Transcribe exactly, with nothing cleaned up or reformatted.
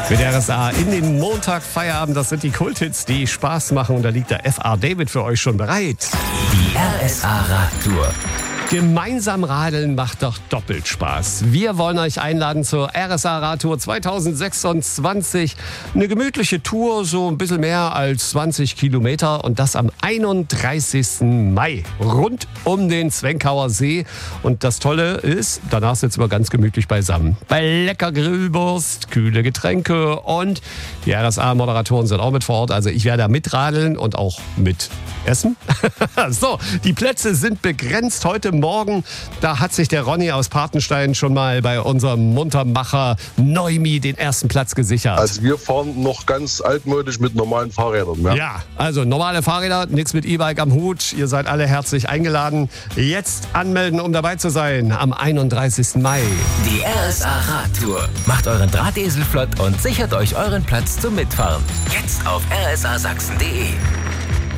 Mit R S A in den Montag Feierabend, das sind die Kulthits, die Spaß machen. Und da liegt der F R David für euch schon bereit. Die R S A Radtour. Gemeinsam radeln macht doch doppelt Spaß. Wir wollen euch einladen zur R S A Radtour zwanzig sechsundzwanzig. Eine gemütliche Tour, so ein bisschen mehr als zwanzig Kilometer. Und das am einunddreißigsten Mai rund um den Zwenkauer See. Und das Tolle ist, danach sitzen wir ganz gemütlich beisammen. Bei lecker Grillwurst, kühle Getränke und die R S A-Moderatoren sind auch mit vor Ort. Also ich werde da mitradeln und auch mit essen. So, die Plätze sind begrenzt. Heute Morgen, da hat sich der Ronny aus Patenstein schon mal bei unserem Muntermacher Neumi den ersten Platz gesichert. Also wir fahren noch ganz altmodisch mit normalen Fahrrädern. Ja, ja, also normale Fahrräder, nichts mit E-Bike am Hut. Ihr seid alle herzlich eingeladen. Jetzt anmelden, um dabei zu sein am einunddreißigsten Mai. Die R S A Radtour. Macht euren Drahtesel flott und sichert euch euren Platz zum Mitfahren. Jetzt auf r s a sachsen punkt d e.